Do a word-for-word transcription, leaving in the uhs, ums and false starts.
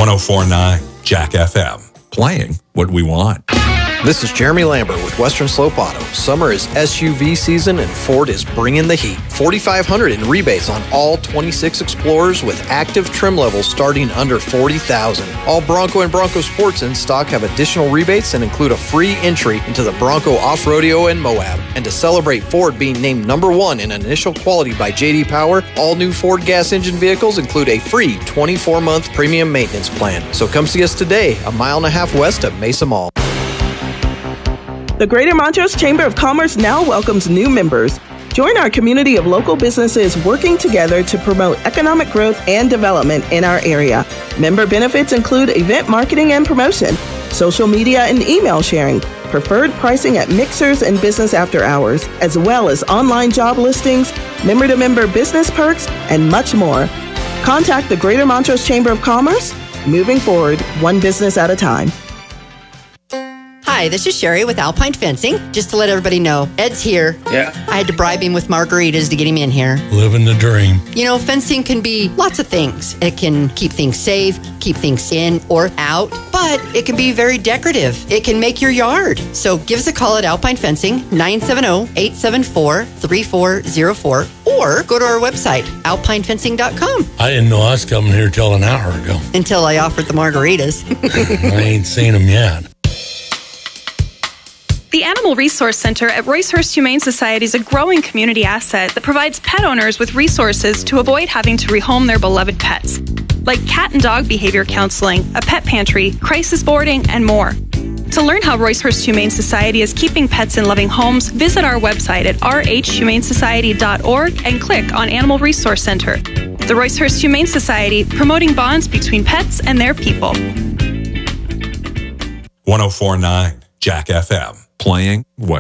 one oh four point nine Jack F M. Playing what we want. This is Jeremy Lambert with Western Slope Auto. Summer is S U V season and Ford is bringing the heat. forty-five hundred dollars in rebates on all twenty-six Explorers with active trim levels starting under forty thousand dollars. All Bronco and Bronco Sports in stock have additional rebates and include a free entry into the Bronco Off-Rodeo and Moab. And to celebrate Ford being named number one in initial quality by J D Power, all new Ford gas engine vehicles include a free twenty-four month premium maintenance plan. So come see us today, a mile and a half west of Mesa Mall. The Greater Montrose Chamber of Commerce now welcomes new members. Join our community of local businesses working together to promote economic growth and development in our area. Member benefits include event marketing and promotion, social media and email sharing, preferred pricing at mixers and business after hours, as well as online job listings, member-to-member business perks, and much more. Contact the Greater Montrose Chamber of Commerce. Moving forward, one business at a time. Hi, this is Sherry with Alpine Fencing. Just to let everybody know, Ed's here. Yeah. I had to bribe him with margaritas to get him in here. Living the dream. You know, fencing can be lots of things. It can keep things safe, keep things in or out, but it can be very decorative. It can make your yard. So give us a call at Alpine Fencing, nine seven zero, eight seven four, three four zero four, or go to our website, alpine fencing dot com. I didn't know I was coming here till an hour ago. Until I offered the margaritas. I ain't seen them yet. The Animal Resource Center at Roycehurst Humane Society is a growing community asset that provides pet owners with resources to avoid having to rehome their beloved pets, like cat and dog behavior counseling, a pet pantry, crisis boarding, and more. To learn how Roycehurst Humane Society is keeping pets in loving homes, visit our website at r h humane society dot org and click on Animal Resource Center. The Roycehurst Humane Society, promoting bonds between pets and their people. one oh four point nine Jack F M. Playing what